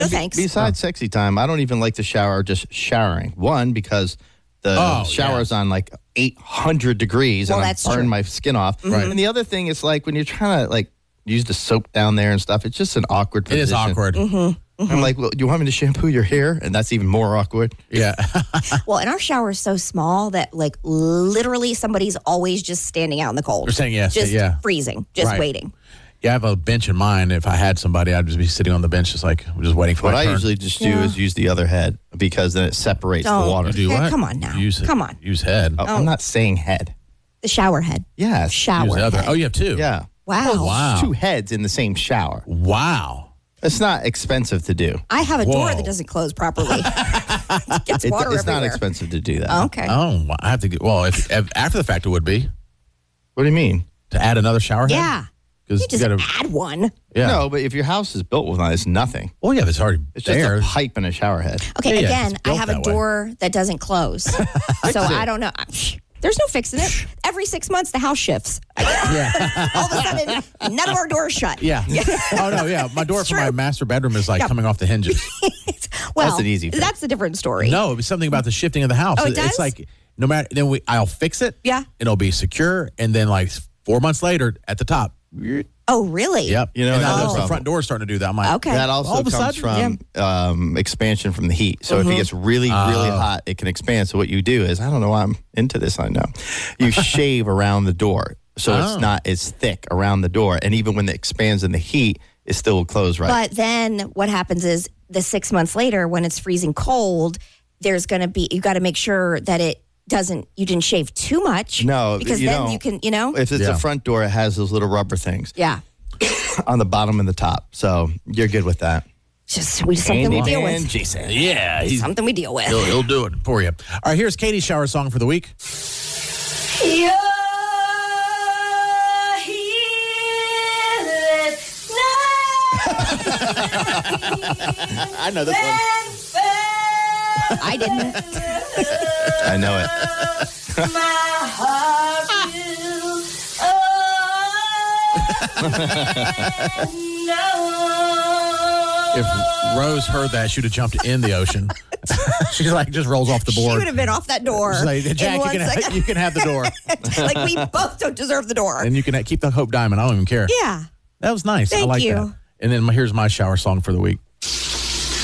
No thanks. Besides sexy time, I don't even like to shower just showering. One, because the shower's on like 800 degrees and I'm burning my skin off. Right. And the other thing is like when you're trying to like use the soap down there and stuff, it's just an awkward position. It is awkward. I'm like, well, do you want me to shampoo your hair? And that's even more awkward. Yeah. Well, and our shower is so small that like literally somebody's always just standing out in the cold. You're saying yes. Just Yeah. freezing, just waiting. Yeah, I have a bench in mine. If I had somebody, I'd just be sitting on the bench just like, just waiting for What my I turn. usually just do is use the other head because then it separates the water. You do Okay, what? come on now. Come on. Use head. Oh, I'm not saying head. The shower head. Yes. Shower Use the other. head. Oh, you have two? Yeah. Wow. Oh, wow. 2 heads in the same shower. Wow. It's not expensive to do. I have a door Whoa. that doesn't close properly. It gets It's water not everywhere. expensive to do that. Oh, okay. Oh, I have to get, well, if after the fact it would be What do you mean? to add another shower head. Yeah. Because You just add one. yeah. No, but if your house is built with that, it's nothing. Well, yeah, it's already It's just there. a pipe and a shower head. Okay, Yeah, again, it's I built have a that way. door that doesn't close. So I don't know. There's no fixing it. Every 6 months, the house shifts. Yeah. All of a sudden, none of our doors shut. Yeah. Oh, no, yeah. My door It's for my true. master bedroom is like coming off the hinges. Well, That's an easy fix. That's a different story. No, it was something about the shifting of the house. Oh, it It's does? like no matter, then I'll fix it. Yeah. It'll be secure. And then like 4 months later at the top. Oh, really? Yep. You know, and now another the problem. front door is starting to do that. I'm like, Okay. That also All of a comes sudden, from expansion from the heat. So if it gets really, really hot, it can expand. So what you do is, I don't know why I'm into this, I know. You shave around the door. So it's not as thick around the door. And even when it expands in the heat, it still will close right. But then what happens is the 6 months later, when it's freezing cold, there's going to be, you got to make sure that it doesn't, you didn't shave too much. No, because you then don't. you can, you know? If it's a front door, it has those little rubber things Yeah. on the bottom and the top. So you're good with that. Just something we deal Handyman with. Jason. yeah, Something we deal with. he'll do it for you. All right, here's Katie's shower song for the week. You're I know this one. I didn't. I know it. my heart will know. If Rose heard that, she'd have jumped in the ocean. She's like, just rolls off the She board. would have been off that door. She's like, in Jack, one second. you can have the door. Like we both don't deserve the door. And you can keep the Hope Diamond. I don't even care. Yeah. That was nice. I Thank like you. that. And then here's my shower song for the week.